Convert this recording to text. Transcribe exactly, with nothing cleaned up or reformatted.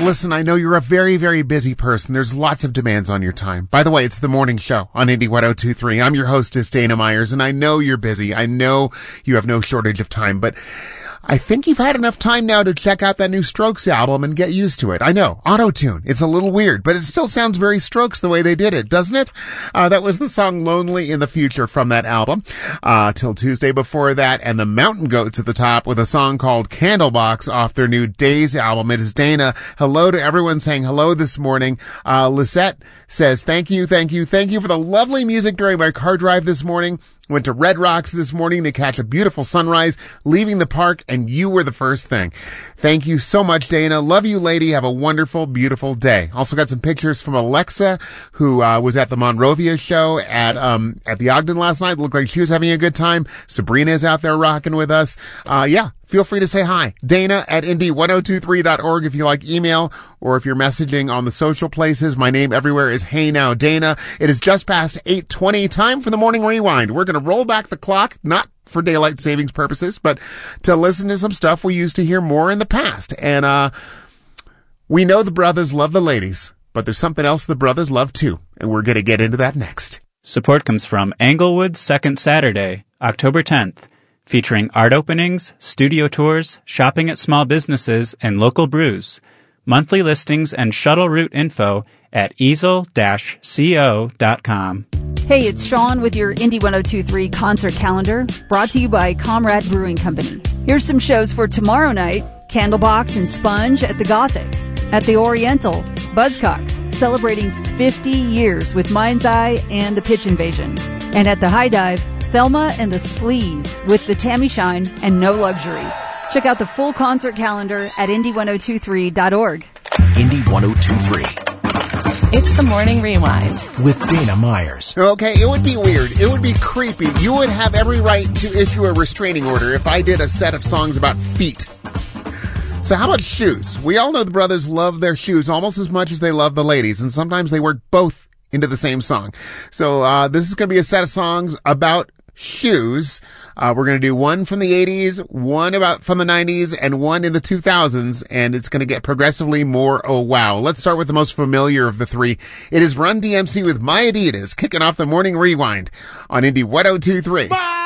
Listen, I know you're a very, very busy person. There's lots of demands on your time. By the way, it's the morning show on Indie one oh two point three. I'm your hostess, Dana Myers, and I know you're busy. I know you have no shortage of time, but I think you've had enough time now to check out that new Strokes album and get used to it. I know, auto-tune. It's a little weird, but it still sounds very Strokes the way they did it, doesn't it? Uh, that was the song Lonely in the Future from that album. Uh, till Tuesday before that, and the Mountain Goats at the top with a song called Candlebox off their new Days album. It is Dana. Hello to everyone saying hello this morning. Uh, Lisette says, thank you, thank you, thank you for the lovely music during my car drive this morning. Went to Red Rocks this morning to catch a beautiful sunrise, leaving the park, and you were the first thing. Thank you so much, Dana. Love you, lady. Have a wonderful, beautiful day. Also got some pictures from Alexa, who uh, was at the Monrovia show at um at the Ogden last night. Looked like she was having a good time. Sabrina's out there rocking with us. Uh yeah. Feel free to say hi. Dana at indie one oh two three dot org if you like email, or if you're messaging on the social places. My name everywhere is Hey Now Dana. It is just past eight twenty. Time for the morning rewind. We're going to roll back the clock, not for daylight savings purposes, but to listen to some stuff we used to hear more in the past. And uh we know the brothers love the ladies, but there's something else the brothers love too, and we're going to get into that next. Support comes from Englewood's Second Saturday, October tenth. Featuring art openings, studio tours, shopping at small businesses, and local brews. Monthly listings and shuttle route info at easel dash co dot com. Hey, it's Sean with your Indie one oh two point three concert calendar, brought to you by Comrade Brewing Company. Here's some shows for tomorrow night. Candlebox and Sponge at the Gothic. At the Oriental, Buzzcocks, celebrating fifty years with Mind's Eye and the Pitch Invasion. And at the High Dive, Thelma and the Sleaze with the Tammy Shine and No Luxury. Check out the full concert calendar at indie one oh two three dot org. Indie one oh two point three. It's the Morning Rewind with Dana Myers. Okay, it would be weird. It would be creepy. You would have every right to issue a restraining order if I did a set of songs about feet. So how about shoes? We all know the brothers love their shoes almost as much as they love the ladies, and sometimes they work both into the same song. So uh this is going to be a set of songs about shoes. Uh, we're going to do one from the eighties, one about from the nineties, and one in the two thousands, and it's going to get progressively more oh wow. Let's start with the most familiar of the three. It is Run D M C with My Adidas, kicking off the morning rewind on Indie one oh two point three.